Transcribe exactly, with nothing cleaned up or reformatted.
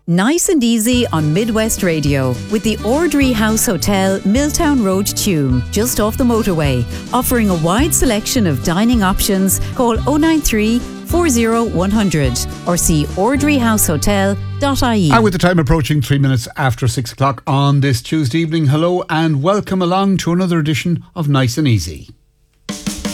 Nice and easy on Midwest Radio with the Ordry House Hotel, Milltown Road, Tuam, just off the motorway, offering a wide selection of dining options. Call oh nine three, four oh one hundred or see ordry house hotel dot I E. And with the time approaching three minutes after six o'clock on this Tuesday evening, hello and welcome along to another edition of Nice and Easy.